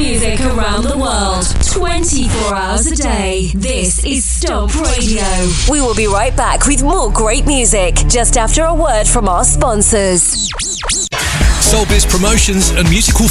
music around the world, 24 hours a day. This is Stomp Radio. We will be right back with more great music just after a word from our sponsors. Soulbiz Promotions and Musical